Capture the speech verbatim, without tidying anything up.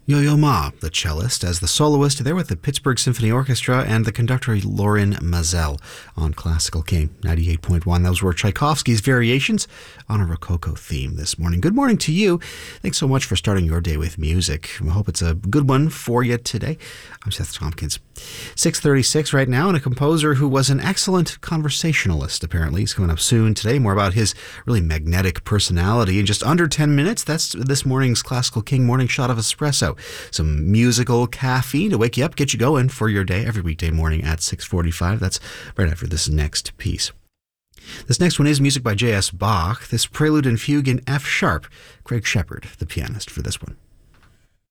Yo-Yo Ma, the cellist, as the soloist there with the Pittsburgh Symphony Orchestra, and the conductor Lorin Maazel on Classical King ninety-eight point one. Those were Tchaikovsky's variations on a Rococo theme this morning. Good morning to you. Thanks so much for starting your day with music. I hope it's a good one for you today. I'm Seth Tompkins. six thirty-six right now, and a composer who was an excellent conversationalist, apparently. He's coming up soon today. More about his really magnetic personality in just under ten minutes. That's this morning's Classical King morning shot of espresso. Some musical caffeine to wake you up, get you going for your day every weekday morning at six forty-five. That's right after this next piece. This next one is music by J S. Bach. This prelude and fugue in F sharp. Craig Shepard, the pianist for this one.